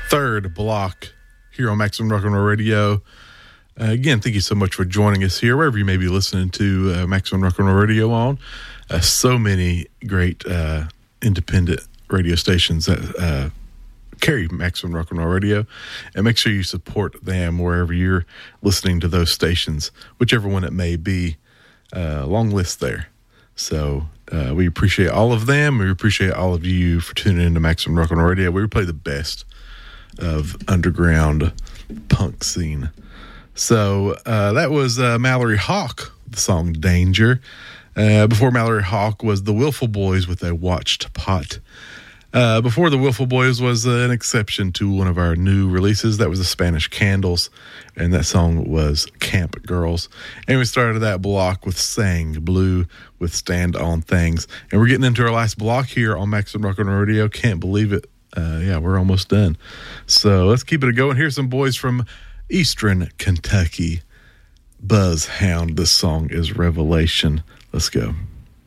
third block here on Maximum Rock and Roll Radio. Again, thank you so much for joining us here, wherever you may be listening to Maximum Rock and Roll Radio on. So many great independent radio stations that carry Maximum Rock and Roll Radio, and make sure you support them wherever you're listening to those stations, whichever one it may be. Long list there. So we appreciate all of them. We appreciate all of you for tuning in to Maximum Rock and Roll Radio. We play the best of underground punk scene. So that was Mallory Hawk, the song Danger. Before Mallory Hawk was the Willful Boys with a Watched Pot. Before the Willful Boys was an exception to one of our new releases. That was the Spanish Candles, and that song was Camp Girls. And we started that block with Sang Blue with Stand On Things. And we're getting into our last block here on Maximum Rock and Roll Radio. Can't believe it. Yeah, we're almost done. So let's keep it going. Here's some boys from Eastern Kentucky. Buzzhound. This song is Revelation. Let's go.